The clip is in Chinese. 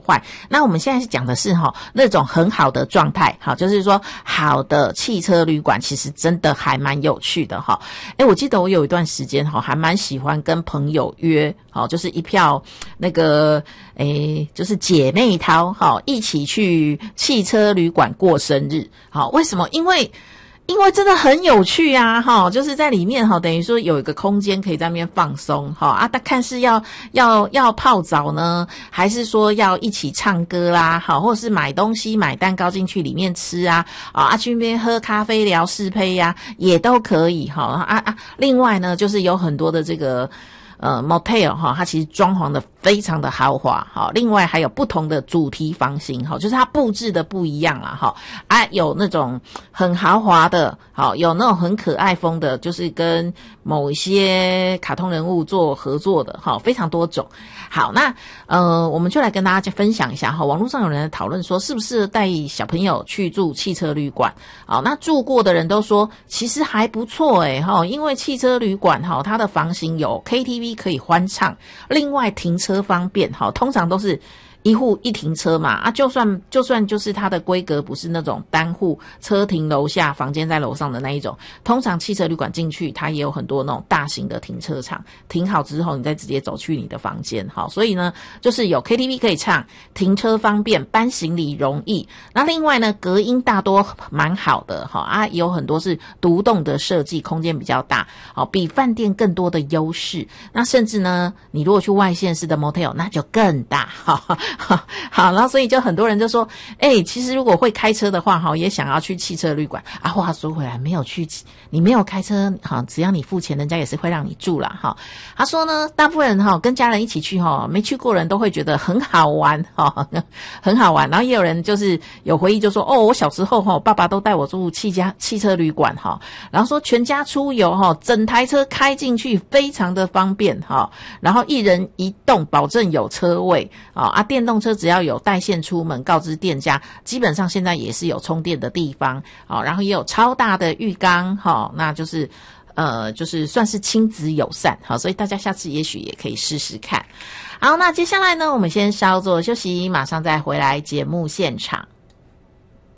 坏。那我们现在是讲的是那种很好的状态，就是说好的汽车旅馆其实真的还蛮有趣的我记得我有一段时间还蛮喜欢跟朋友约就是一票那个就是姐妹淘一起去汽车旅馆过生日。为什么？因为真的很有趣啊就是在里面等于说有一个空间可以在那边放松但看是要泡澡呢，还是说要一起唱歌啦或者是买东西买蛋糕进去里面吃去那边喝咖啡聊适配也都可以另外呢就是有很多的这个motel 它其实装潢的非常的豪华另外还有不同的主题房型就是它布置的不一样啦有那种很豪华的有那种很可爱风的，就是跟某一些卡通人物做合作的非常多种。好，那我们就来跟大家分享一下网络上有人在讨论说适不适合带小朋友去住汽车旅馆。那住过的人都说其实还不错因为汽车旅馆它的房型有 KTV 可以欢唱，另外停车方便通常都是一户一停车嘛就算就是它的规格不是那种单户车停楼下房间在楼上的那一种，通常汽车旅馆进去它也有很多那种大型的停车场，停好之后你再直接走去你的房间所以呢就是有 KTV 可以唱，停车方便，搬行李容易。那另外呢隔音大多蛮好的有很多是独栋的设计，空间比较大比饭店更多的优势。那甚至呢你如果去外县市的 motel 那就更大好，然后所以就很多人就说其实如果会开车的话也想要去汽车旅馆话说回来你没有开车只要你付钱人家也是会让你住啦他说呢大部分人跟家人一起去没去过人都会觉得很好玩很好玩。然后也有人就是有回忆就说我小时候爸爸都带我住汽车旅馆然后说全家出游整台车开进去非常的方便然后一人一栋保证有车位电动车只要有带线出门告知店家，基本上现在也是有充电的地方然后也有超大的浴缸那就是算是亲子友善所以大家下次也许也可以试试看。好，那接下来呢我们先稍作休息，马上再回来节目现场。